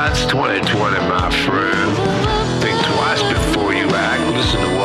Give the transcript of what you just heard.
It's 2020, my friend. Think twice before you act. Listen to